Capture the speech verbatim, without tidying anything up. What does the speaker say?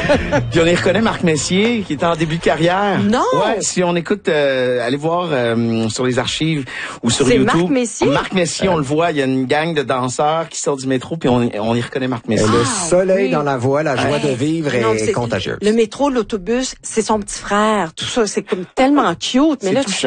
Puis on y reconnaît Marc Messier, qui est en début de carrière. Non! Ouais, si on écoute, euh, allez voir euh, sur les archives ou sur C'est YouTube. Marc Messier? Marc Messier, on le voit, il y a une gang de danseurs qui sortent du métro, puis on, on y reconnaît Marc Messier. Et le Ah, soleil oui. dans la voix, la joie Ouais. de vivre Non, est c'est- contagieuse. Le métro, l'autobus, c'est son petit frère. Tout ça, c'est comme tellement cute. Mais C'est là, touchant.